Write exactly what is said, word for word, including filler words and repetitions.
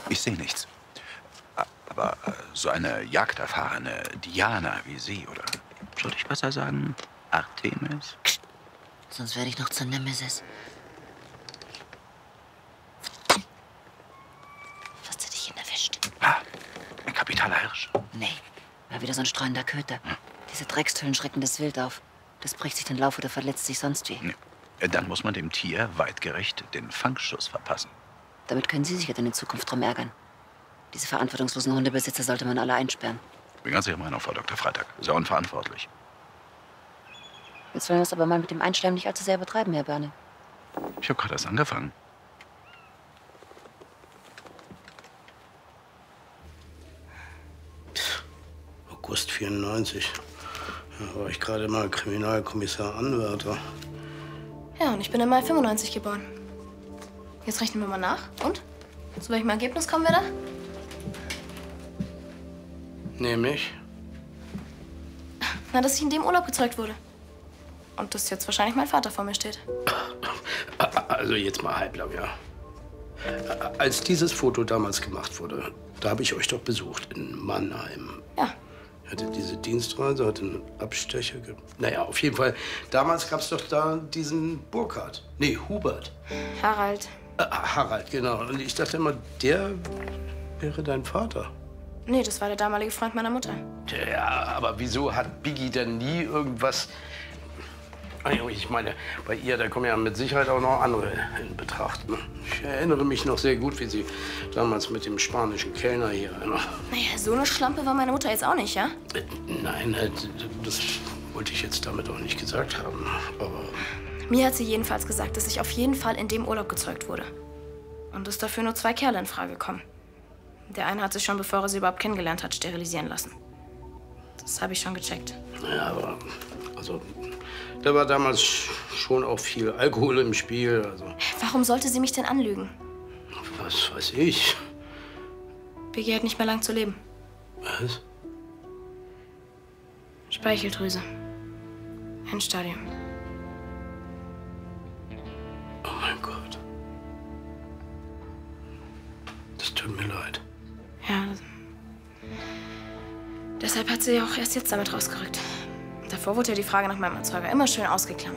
Ich sehe nichts. Aber äh, so eine jagderfahrene Diana wie Sie, oder sollte ich besser sagen, Artemis? Sonst werde ich noch zur Nemesis. Fast hätte ich ihn erwischt. Ah, ein kapitaler Hirsch. Nee, war wieder so ein streunender Köter. Hm. Diese Dreckstüllen schrecken das Wild auf. Das bricht sich den Lauf oder verletzt sich sonst wie. Nee. Dann muss man dem Tier weitgerecht den Fangschuss verpassen. Damit können Sie sich ja dann in Zukunft drum ärgern. Diese verantwortungslosen Hundebesitzer sollte man alle einsperren. Bin ganz Ihrer Meinung, Frau Doktor Freitag. Sehr unverantwortlich. Jetzt wollen wir es aber mal mit dem Einschleimen nicht allzu sehr übertreiben, Herr Börne. Ich habe gerade erst angefangen. August vierundneunzig. Da war ich gerade mal Kriminalkommissar Anwärter. Ja, und ich bin im Mai fünfundneunzig geboren. Jetzt rechnen wir mal nach. Und? Zu welchem Ergebnis kommen wir da? Nämlich? Na, dass ich in dem Urlaub gezeugt wurde. Und dass jetzt wahrscheinlich mein Vater vor mir steht. Also jetzt mal halblang, ja. Als dieses Foto damals gemacht wurde, da habe ich euch doch besucht in Mannheim. Ja. Hatte diese Dienstreise, hatte einen Abstecher. Ge naja, auf jeden Fall. Damals gab es doch da diesen Burkhard. Nee, Hubert. Harald. Äh, Harald, genau. Und ich dachte immer, der wäre dein Vater. Nee, das war der damalige Freund meiner Mutter. Ja, aber wieso hat Biggie denn nie irgendwas... Ich meine, bei ihr, da kommen ja mit Sicherheit auch noch andere in Betracht. Ne? Ich erinnere mich noch sehr gut, wie sie damals mit dem spanischen Kellner hier... Ne? Naja, so eine Schlampe war meine Mutter jetzt auch nicht, ja? Äh, nein, das wollte ich jetzt damit auch nicht gesagt haben. Aber... Mir hat sie jedenfalls gesagt, dass ich auf jeden Fall in dem Urlaub gezeugt wurde. Und dass dafür nur zwei Kerle in Frage kommen. Der eine hat sich schon, bevor er sie überhaupt kennengelernt hat, sterilisieren lassen. Das habe ich schon gecheckt. Ja, aber... Also... Da war damals schon auch viel Alkohol im Spiel. Also. Warum sollte sie mich denn anlügen? Was weiß ich? Biggie hat nicht mehr lang zu leben. Was? Speicheldrüse. Endstadium. Oh mein Gott. Das tut mir leid. Ja. Das... Deshalb hat sie auch erst jetzt damit rausgerückt. Davor wurde ja die Frage nach meinem Erzeuger immer schön ausgeklammert.